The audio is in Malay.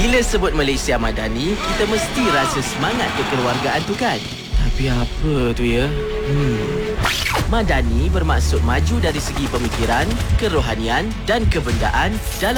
Bila sebut Malaysia Madani, kita mesti rasa semangat kekeluargaan tu kan? Tapi apa tu ya? Madani bermaksud maju dari segi pemikiran, kerohanian dan kebendaan dalam